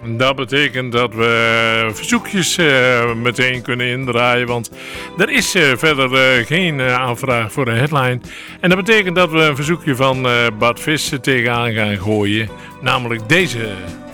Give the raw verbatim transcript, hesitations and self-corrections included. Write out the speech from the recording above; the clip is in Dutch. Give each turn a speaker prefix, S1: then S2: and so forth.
S1: Dat betekent dat we verzoekjes uh, meteen kunnen indraaien, want er is uh, verder uh, geen uh, aanvraag voor een headline. En dat betekent dat we een verzoekje van uh, Bart Vis tegenaan gaan gooien, namelijk deze.